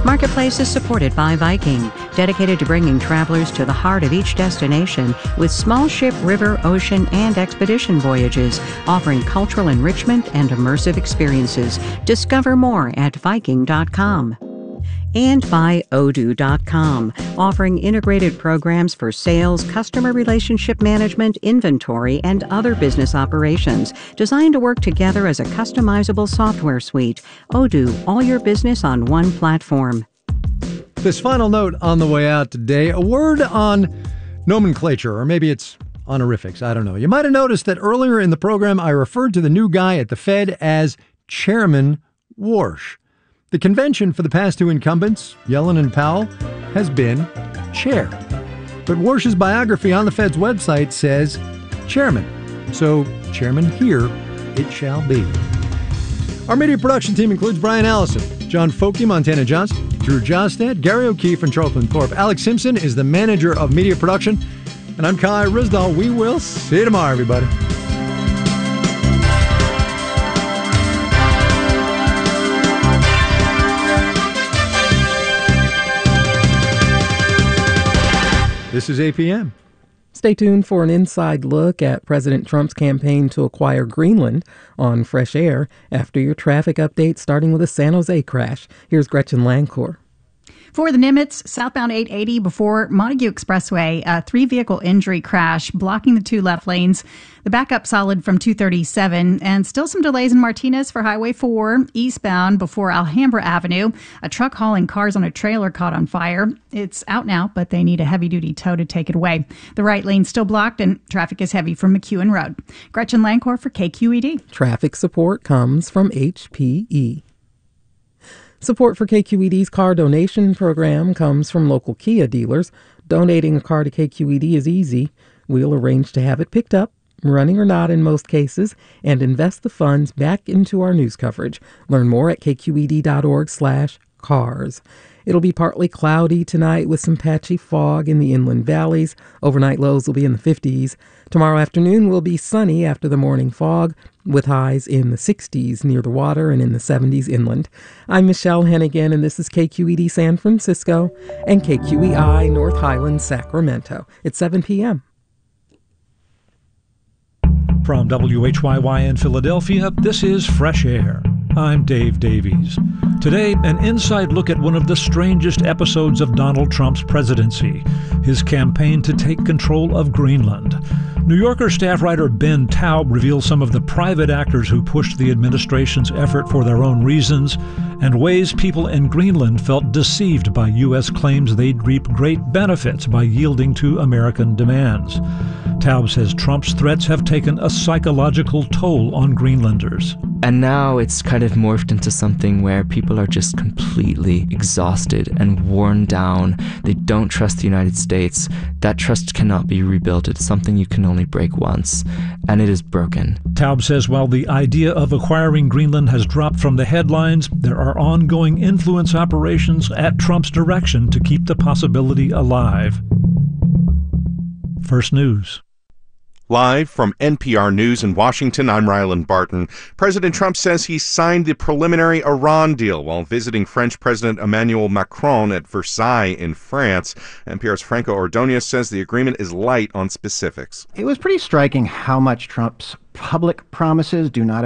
Marketplace is supported by Viking, dedicated to bringing travelers to the heart of each destination with small ship, river, ocean, and expedition voyages, offering cultural enrichment and immersive experiences. Discover more at Viking.com. And by Odoo.com, offering integrated programs for sales, customer relationship management, inventory, and other business operations, designed to work together as a customizable software suite. Odoo, all your business on one platform. This final note on the way out today, a word on nomenclature, or maybe it's honorifics, I don't know. You might have noticed that earlier in the program I referred to the new guy at the Fed as Chairman Warsh. The convention for the past two incumbents, Yellen and Powell, has been chair. But Warsh's biography on the Fed's website says chairman. So chairman here it shall be. Our media production team includes Brian Allison, John Folke, Montana Johnson, Drew Jostad, Gary O'Keefe, and Charlton Thorpe. Alex Simpson is the manager of media production. And I'm Kai Rizdal. We will see you tomorrow, everybody. This is APM. Stay tuned for an inside look at President Trump's campaign to acquire Greenland on Fresh Air after your traffic update, starting with a San Jose crash. Here's Gretchen Lancourt. For the Nimitz, southbound 880 before Montague Expressway, a three-vehicle injury crash blocking the two left lanes. The backup solid from 237, and still some delays in Martinez for Highway 4, eastbound before Alhambra Avenue. A truck hauling cars on a trailer caught on fire. It's out now, but they need a heavy-duty tow to take it away. The right lane's still blocked, and traffic is heavy from McEwen Road. Gretchen Lancourt for KQED. Traffic support comes from HPE. Support for KQED's car donation program comes from local Kia dealers. Donating a car to KQED is easy. We'll arrange to have it picked up, running or not in most cases, and invest the funds back into our news coverage. Learn more at kqed.org/cars. It'll be partly cloudy tonight with some patchy fog in the inland valleys. Overnight lows will be in the 50s. Tomorrow afternoon will be sunny after the morning fog, with highs in the 60s near the water and in the 70s inland. I'm Michelle Hennigan, and this is KQED San Francisco and KQEI North Highlands, Sacramento. It's 7 p.m. From WHYY in Philadelphia, this is Fresh Air. I'm Dave Davies. Today, an inside look at one of the strangest episodes of Donald Trump's presidency, his campaign to take control of Greenland. New Yorker staff writer Ben Taub reveals some of the private actors who pushed the administration's effort for their own reasons, and ways people in Greenland felt deceived by U.S. claims they'd reap great benefits by yielding to American demands. Taub says Trump's threats have taken a psychological toll on Greenlanders. And now it's kind of morphed into something where people are just completely exhausted and worn down. They don't trust the United States. That trust cannot be rebuilt. It's something you can only break once, and it is broken. Taub says while the idea of acquiring Greenland has dropped from the headlines, there are ongoing influence operations at Trump's direction to keep the possibility alive. First News. Live from NPR News in Washington, I'm Ryland Barton. President Trump says he signed the preliminary Iran deal while visiting French President Emmanuel Macron at Versailles in France. NPR's Franco Ordonez says the agreement is light on specifics. It was pretty striking how much Trump's public promises do not